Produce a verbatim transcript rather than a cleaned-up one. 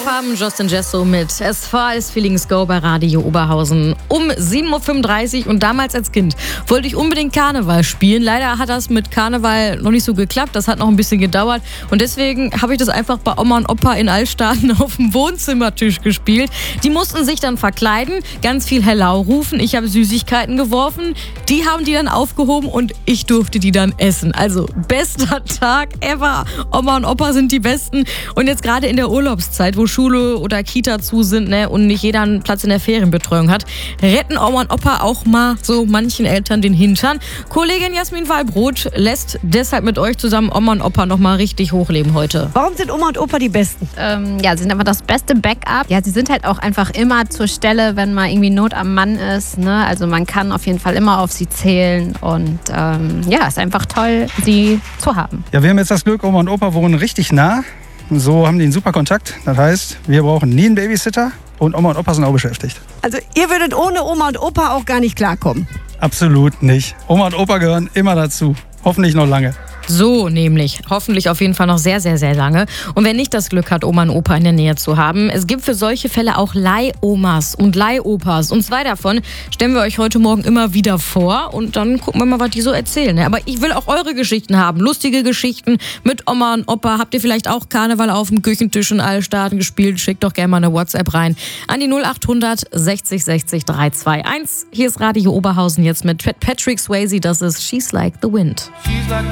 haben Justin Jesso mit As Far As Feelings Go bei Radio Oberhausen um sieben Uhr fünfunddreißig. Und damals als Kind wollte ich unbedingt Karneval spielen. Leider hat das mit Karneval noch nicht so geklappt. Das hat noch ein bisschen gedauert. Und deswegen habe ich das einfach bei Oma und Opa in Altstaaten auf dem Wohnzimmertisch gespielt. Die mussten sich dann verkleiden, ganz viel Hello rufen. Ich habe Süßigkeiten geworfen. Die haben die dann aufgehoben und ich durfte die dann essen. Also bester Tag ever. Oma und Opa sind die Besten. Und jetzt gerade in der Urlaubszeit, wo Schule oder Kita zu sind, ne, und nicht jeder einen Platz in der Ferienbetreuung hat, retten Oma und Opa auch mal so manchen Eltern den Hintern. Kollegin Jasmin Wallbrot lässt deshalb mit euch zusammen Oma und Opa noch mal richtig hochleben heute. Warum sind Oma und Opa die Besten? Ähm, ja, sie sind einfach das beste Backup. Ja, sie sind halt auch einfach immer zur Stelle, wenn mal irgendwie Not am Mann ist. Ne? Also man kann auf jeden Fall immer auf sie zählen. Und ähm, ja, ist einfach toll, sie zu haben. Ja, wir haben jetzt das Glück, Oma und Opa wohnen richtig nah. So haben die einen super Kontakt. Das heißt, wir brauchen nie einen Babysitter und Oma und Opa sind auch beschäftigt. Also ihr würdet ohne Oma und Opa auch gar nicht klarkommen? Absolut nicht. Oma und Opa gehören immer dazu. Hoffentlich noch lange. So nämlich. Hoffentlich auf jeden Fall noch sehr, sehr, sehr lange. Und wer nicht das Glück hat, Oma und Opa in der Nähe zu haben, es gibt für solche Fälle auch Leihomas und Leihopas. Und zwei davon stellen wir euch heute Morgen immer wieder vor. Und dann gucken wir mal, was die so erzählen. Aber ich will auch eure Geschichten haben. Lustige Geschichten mit Oma und Opa. Habt ihr vielleicht auch Karneval auf dem Küchentisch in Altstaaten gespielt? Schickt doch gerne mal eine WhatsApp rein an die null acht hundert sechzig sechzig drei zwei eins. Hier ist Radio Oberhausen jetzt mit Patrick Swayze. Das ist She's Like the Wind.